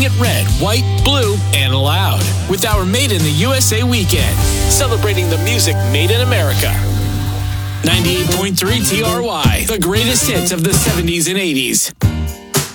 it red, white, blue, and loud with our Made in the USA weekend, celebrating the music made in America. 98.3 TRY, the greatest hits of the 70s and 80s.